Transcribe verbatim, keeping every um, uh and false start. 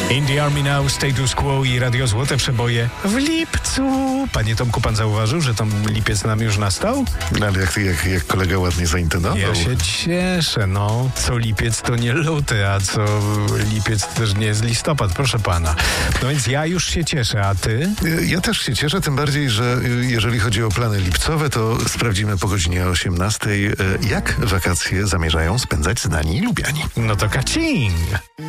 In the Army Now, Status Quo i Radio Złote Przeboje w lipcu. Panie Tomku, pan zauważył, że tam lipiec nam już nastał? No, ale jak, jak, jak kolega ładnie zaintonował. Ja się cieszę, no. Co lipiec to nie luty, a co lipiec też nie jest listopad, proszę pana. No więc ja już się cieszę, a ty? Ja też się cieszę, tym bardziej, że jeżeli chodzi o plany lipcowe, to sprawdzimy po godzinie osiemnastej, jak wakacje zamierzają spędzać znani i lubiani. No to kacing!